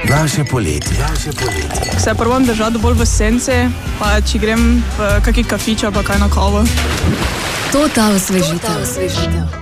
Naše poletje. Se probam držati bolj v senci, pa če grem v kakšen kafič ali pa kaj na kavo. Total osvežitev.